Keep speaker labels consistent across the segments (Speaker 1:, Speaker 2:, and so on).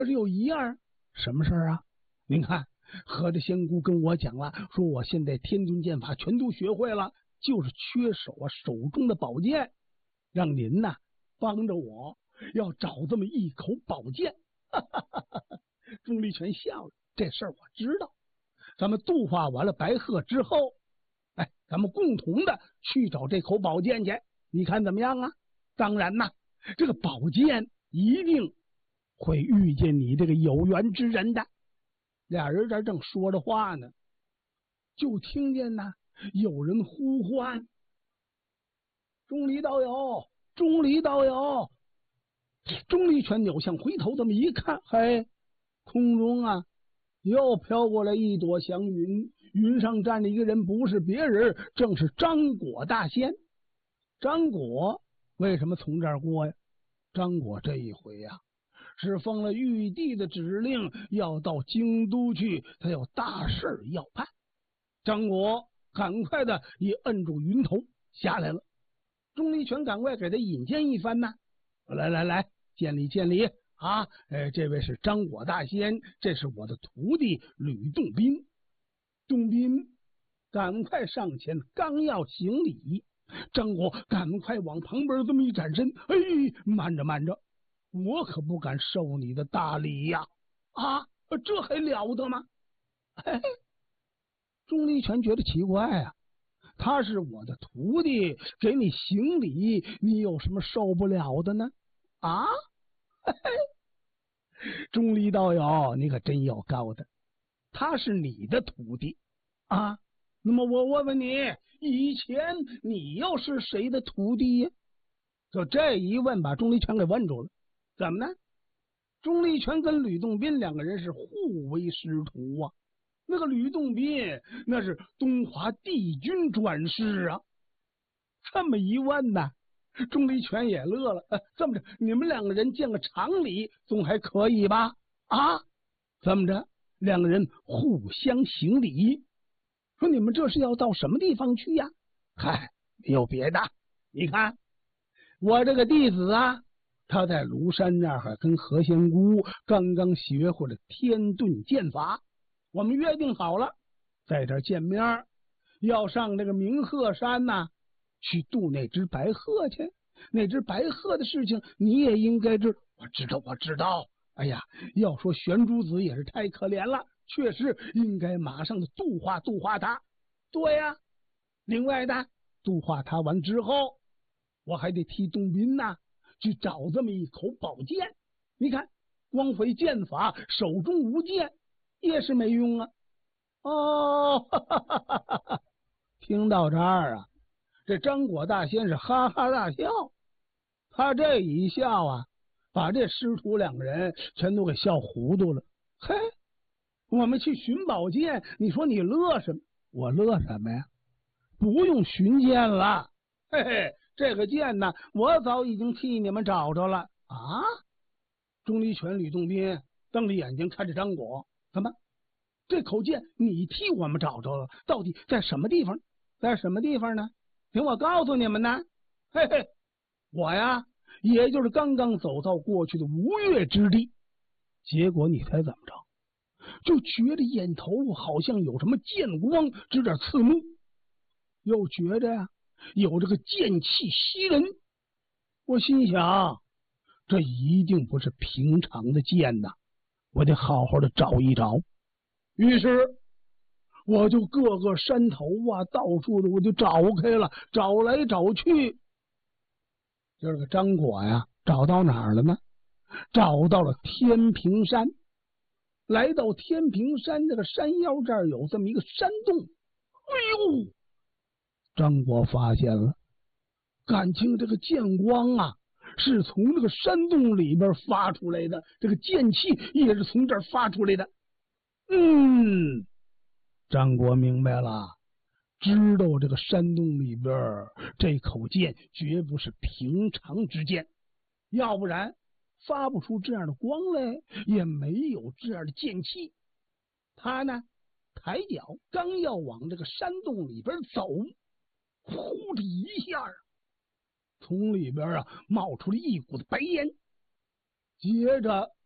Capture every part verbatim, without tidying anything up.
Speaker 1: 可是有一样，什么事儿啊？您看，合着仙姑跟我讲了，说我现在天遁剑法全都学会了，就是缺手啊手中的宝剑，让您呐帮着我，要找这么一口宝剑。哈哈哈哈哈！钟离权笑了，这事儿我知道。咱们度化完了白鹤之后，哎，咱们共同的去找这口宝剑去，你看怎么样啊？当然呐，这个宝剑一定会遇见你这个有缘之人的。俩人这正说着话呢，就听见呐有人呼唤：“钟离道友，钟离道友！”钟离权扭向回头，这么一看，嘿，空中啊又飘过来一朵祥云，云上站着一个人，不是别人，正是张果大仙。张果为什么从这儿过呀？张果这一回呀、啊，是奉了玉帝的指令，要到京都去，他有大事要办。张果赶快的一摁住云头下来了，钟离权赶快给他引荐一番呐。来来来，见礼见礼啊！呃，这位是张果大仙，这是我的徒弟吕洞宾。洞宾赶快上前，刚要行礼，张果赶快往旁边这么一转身，哎，慢着慢着，我可不敢受你的大礼呀！啊，这还了得吗？嘿，钟离权觉得奇怪啊，他是我的徒弟，给你行礼，你有什么受不了的呢？啊，嘿嘿，钟离道友，你可真有高的，他是你的徒弟啊。那么我问问你，以前你又是谁的徒弟呀？就这一问，把钟离权给问住了。怎么呢？钟离权跟吕洞宾两个人是互为师徒啊。那个吕洞宾那是东华帝君转世啊。这么一问呢，钟离权也乐了。呃、这么着，你们两个人见个常理总还可以吧？啊，这么着，两个人互相行礼，说你们这是要到什么地方去呀？嗨，没有别的，你看我这个弟子啊，他在庐山那儿跟何仙姑刚刚学会了天遁剑法，我们约定好了在这儿见面，要上这个明鹤山呐、啊，去渡那只白鹤去。那只白鹤的事情你也应该知。我知道我知道。哎呀，要说玄珠子也是太可怜了，确实应该马上的度化度化他。对呀、啊，另外的度化他完之后，我还得替洞宾呐、啊、去找这么一口宝剑。你看光会剑法，手中无剑也是没用啊。哦，哈哈哈哈哈，听到这儿啊，这张果大仙是哈哈大笑。他这一笑啊，把这师徒两个人全都给笑糊涂了。嘿，我们去寻宝剑，你说你乐什么？我乐什么呀？不用寻剑了，嘿嘿，这个剑呢，我早已经替你们找着了啊！钟离权、吕洞宾瞪着眼睛看着张果，怎么？这口剑你替我们找着了？到底在什么地方？在什么地方呢？请我告诉你们呢。嘿嘿，我呀，也就是刚刚走到过去的吴越之地，结果你猜怎么着？就觉得眼头好像有什么剑光直点刺目，又觉着呀、啊、有这个剑气袭人。我心想，这一定不是平常的剑呐，我得好好的找一找。于是我就各个山头啊，到处的我就找开了，找来找去。这个张果呀，找到哪儿了呢？找到了天平山。来到天平山这个山腰这儿有这么一个山洞。哎呦，张果发现了，感情这个剑光啊是从这个山洞里边发出来的，这个剑气也是从这儿发出来的。嗯，张果明白了，知道这个山洞里边这口剑绝不是平常之剑，要不然发不出这样的光来，也没有这样的剑气。他呢，抬脚刚要往这个山洞里边走，呼的一下，从里边啊冒出了一股子白烟，接着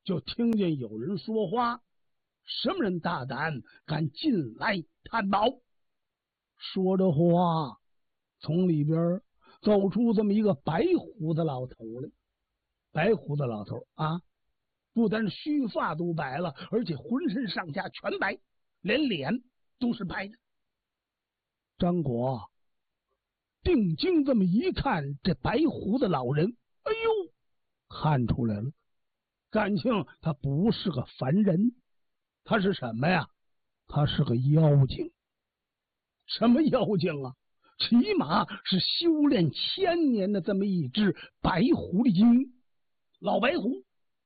Speaker 1: 就听见有人说话：“什么人大胆敢进来探宝？”说着话，从里边走出这么一个白胡子老头来。白胡子老头啊，不但须发都白了，而且浑身上下全白，连脸都是白的。张果定睛这么一看，这白胡子老人，哎呦，看出来了，感情他不是个凡人，他是什么呀？他是个妖精。什么妖精啊？起码是修炼千年的这么一只白狐狸精，老白狐。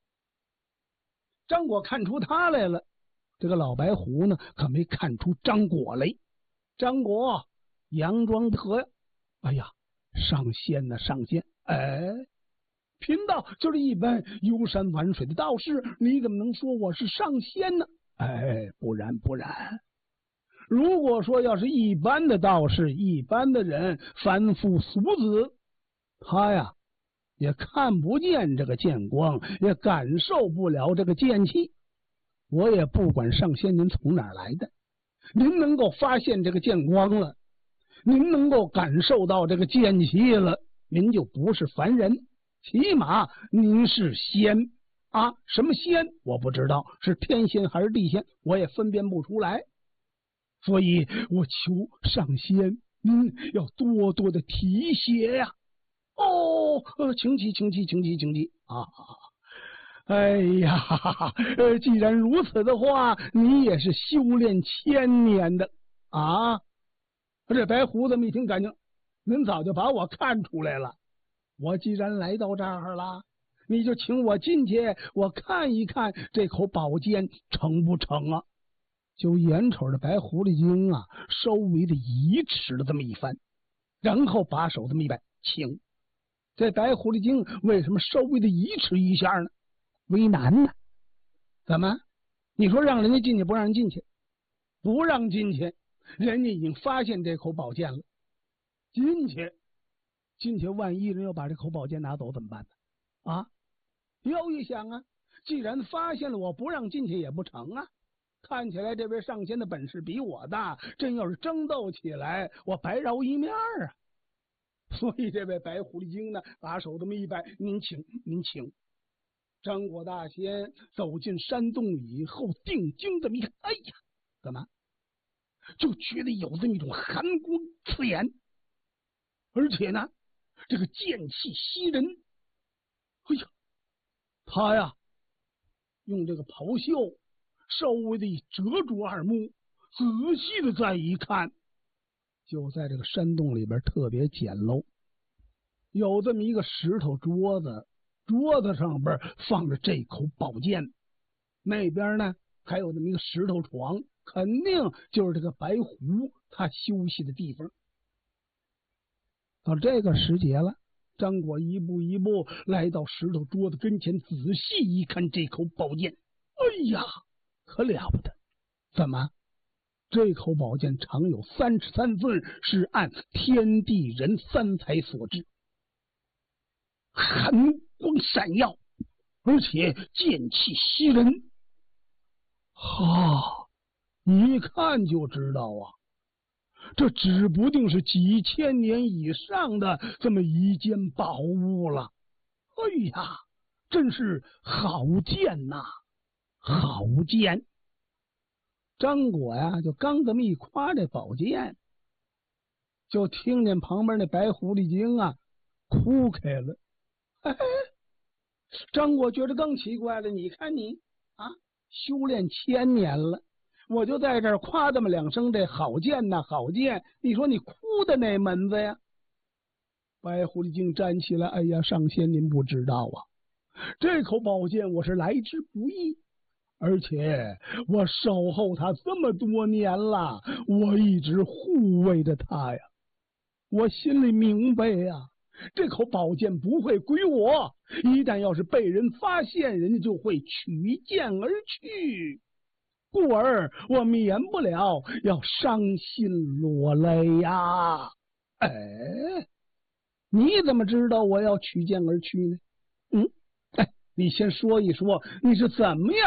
Speaker 1: 张果看出他来了，这个老白狐呢，可没看出张果来。张果佯装得，哎呀，上仙呢，上仙！哎，贫道就是一般游山玩水的道士，你怎么能说我是上仙呢？哎，不然不然。如果说要是一般的道士，一般的人，凡夫俗子，他呀也看不见这个剑光，也感受不了这个剑气。我也不管上仙您从哪儿来的，您能够发现这个剑光了，您能够感受到这个剑气了，您就不是凡人，起码您是仙啊！什么仙我不知道，是天仙还是地仙，我也分辨不出来。所以我求上仙您要多多的提携呀！哦，呃，请起，请起，请起，请起啊！哎呀，呃，既然如此的话，你也是修炼千年的啊！这白胡子们一听，感情您早就把我看出来了。我既然来到这儿了，你就请我进去，我看一看这口宝剑成不成啊？就眼瞅着白狐狸精啊，稍微的移迟了这么一番，然后把手这么一摆，请。这白狐狸精为什么稍微的移迟一下呢？为难呢？怎么？你说让人家进去不让人进去？不让进去，人家已经发现这口宝剑了。进去，进去，万一人要把这口宝剑拿走怎么办呢？啊！又一想啊，既然发现了，我不让进去也不成啊。看起来这位上仙的本事比我大，真要是争斗起来，我白饶一面啊！所以这位白狐狸精呢，把手这么一摆，您请，您请。张果大仙走进山洞以后，定睛这么一看，哎呀，怎么就觉得有这么一种寒光刺眼，而且呢，这个剑气袭人。哎呀，他呀用这个袍袖稍微的遮住耳目，仔细的再一看，就在这个山洞里边特别简陋，有这么一个石头桌子，桌子上边放着这口宝剑，那边呢还有这么一个石头床，肯定就是这个白狐他休息的地方。到这个时节了，张果一步一步来到石头桌子跟前，仔细一看这口宝剑，哎呀，可了不得！怎么？这口宝剑长有三十三寸，是按天地人三才所制，寒光闪耀，而且剑气袭人。哈，一看就知道啊，这指不定是几千年以上的这么一件宝物了。哎呀，真是好剑呐，好剑！张果呀，就刚这么一夸这宝剑，就听见旁边那白狐狸精啊哭开了。哎，张果觉得更奇怪了，你看你啊，修炼千年了，我就在这儿夸这么两声这好剑呐，好剑，你说你哭的哪门子呀？白狐狸精站起来，哎呀，上仙您不知道啊，这口宝剑我是来之不易，而且我守候他这么多年了，我一直护卫着他呀。我心里明白呀，这口宝剑不会归我，一旦要是被人发现，人家就会取剑而去，故而我免不了要伤心落泪呀。哎，你怎么知道我要取剑而去呢？嗯，哎， 你先说一说，你是怎么样